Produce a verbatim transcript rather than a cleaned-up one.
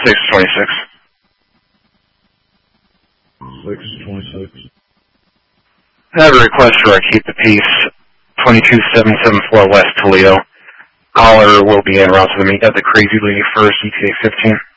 six twenty-six. six twenty-six. I have a request for a Keep the Peace, twenty-two seven seven four West Toledo. Caller will be en route to the meet at the Crazy Lady First, E T A fifteen.